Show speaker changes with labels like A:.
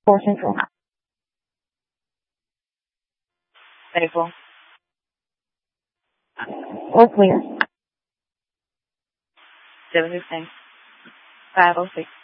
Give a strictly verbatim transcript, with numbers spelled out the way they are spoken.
A: Four Central.
B: April.
A: All clear.
B: Seven fifteen. Five oh six.